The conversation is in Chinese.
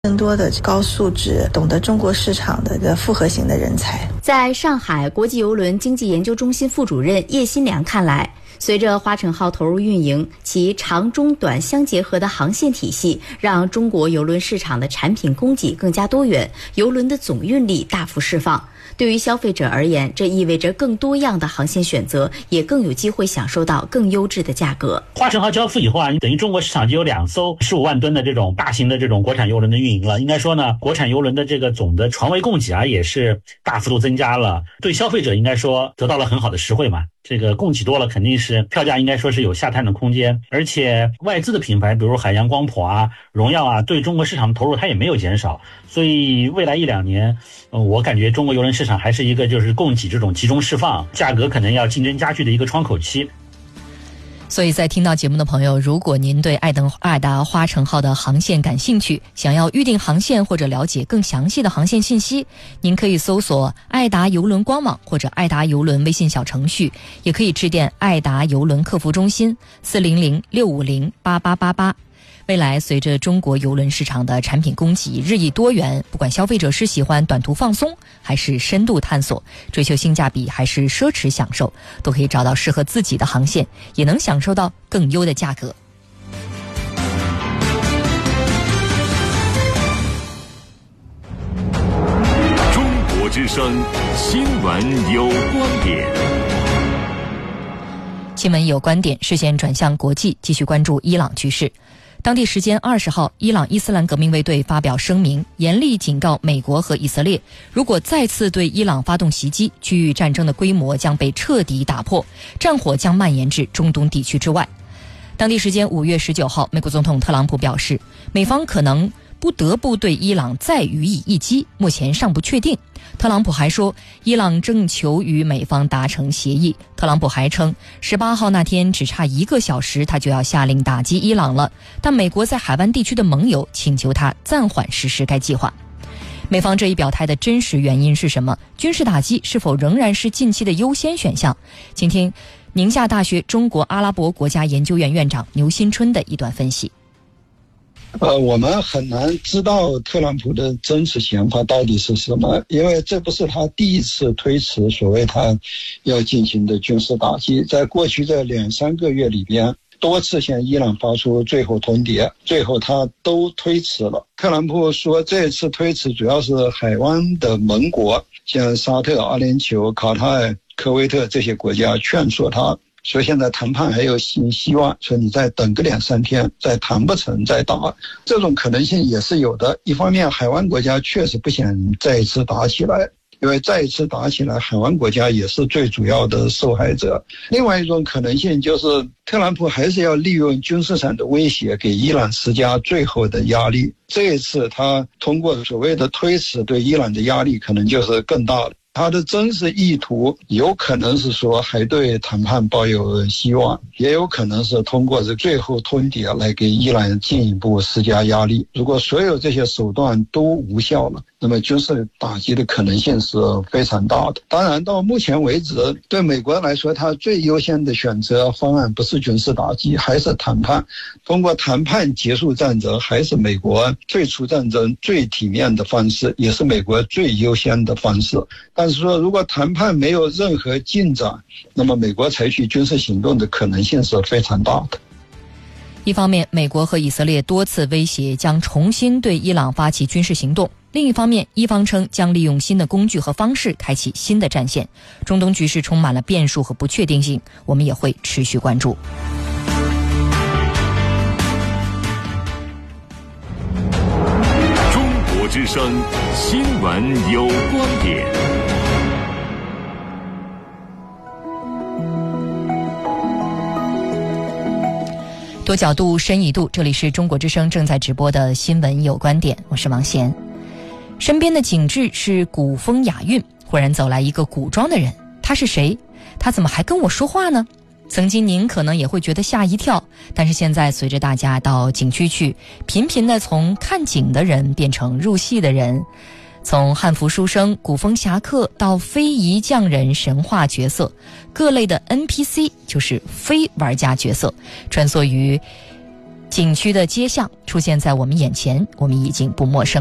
更多的高素质、懂得中国市场的复合型的人才。 在上海国际邮轮经济研究中心副主任叶新良看来，随着华晨号投入运营，其长中短相结合的航线体系，让中国邮轮市场的产品供给更加多元，邮轮的总运力大幅释放。对于消费者而言，这意味着更多样的航线选择，也更有机会享受到更优质的价格。 华晨号交付以后啊，等于中国市场就有2艘15万吨的这种大型的这种国产邮轮的运营了。应该说呢，国产邮轮的这个总的床位供给啊，也是大幅度增加了，对消费者应该说得到了很好的实惠嘛。这个供给多了，肯定是票价应该说是有下探的空间，而且外资的品牌，比如海洋光谱啊、荣耀啊，对中国市场的投入它也没有减少，所以未来1-2年，我感觉中国邮轮市场还是一个就是供给这种集中释放，价格可能要竞争加剧的一个窗口期。 所以在听到节目的朋友，如果您对爱达华晨号的航线感兴趣，想要预订航线或者了解更详细的航线信息，您可以搜索爱达邮轮官网或者爱达邮轮微信小程序，也可以致电爱达邮轮客服中心400-650-8888。未来随着中国邮轮市场的产品供给日益多元，不管消费者是喜欢短途放松还是深度探索，追求性价比还是奢侈享受，都可以找到适合自己的航线，也能享受到更优的价格。 中国之声新闻有观点。 新闻有观点，视线转向国际，继续关注伊朗局势。当地时间20号，伊朗伊斯兰革命卫队发表声明，严厉警告美国和以色列，如果再次对伊朗发动袭击，区域战争的规模将被彻底打破，战火将蔓延至中东地区之外。当地时间5月19号，美国总统特朗普表示，美方可能不得不对伊朗再予以一击，目前尚不确定。特朗普还说，伊朗正求与美方达成协议。特朗普还称，18号那天只差1个小时，他就要下令打击伊朗了，但美国在海湾地区的盟友请求他暂缓实施该计划。美方这一表态的真实原因是什么？军事打击是否仍然是近期的优先选项？请听宁夏大学中国阿拉伯国家研究院院长牛新春的一段分析。 我们很难知道特朗普的真实想法到底是什么，因为这不是他第一次推迟所谓他要进行的军事打击，在过去这2-3个月里边，多次向伊朗发出最后通牒，最后他都推迟了。特朗普说，这次推迟主要是海湾的盟国，像沙特、阿联酋、卡塔尔、科威特这些国家劝说他，所以现在谈判还有希望，说你再等个2-3天，再谈不成再打，这种可能性也是有的。一方面，海湾国家确实不想再一次打起来，因为再一次打起来，海湾国家也是最主要的受害者。另外一种可能性就是，特朗普还是要利用军事上的威胁给伊朗施加最后的压力。这一次他通过所谓的推迟，对伊朗的压力可能就是更大的。他的真实意图有可能是说还对谈判抱有希望，也有可能是通过这最后通牒来给伊朗进一步施加压力。如果所有这些手段都无效了，那么军事打击的可能性是非常大的。当然到目前为止，对美国来说，他最优先的选择方案不是军事打击，还是谈判。通过谈判结束战争，还是美国退出战争最体面的方式，也是美国最优先的方式。但是说，如果谈判没有任何进展，那么美国采取军事行动的可能性是非常大的。 一方面，美国和以色列多次威胁将重新对伊朗发起军事行动；另一方面，伊方称将利用新的工具和方式开启新的战线。中东局势充满了变数和不确定性，我们也会持续关注。 中国之声新闻有观点。 多角度深一度，这里是中国之声正在直播的新闻有观点，我是王贤。身边的景致是古风雅韵，忽然走来一个古装的人，他是谁？他怎么还跟我说话呢？曾经您可能也会觉得吓一跳，但是现在随着大家到景区去，频频的从看景的人变成入戏的人，从汉服书生、古风侠客到非遗匠人、神话角色，各类的 NPC 就是非玩家角色，穿梭于景区的街巷出现在我们眼前，我们已经不陌生。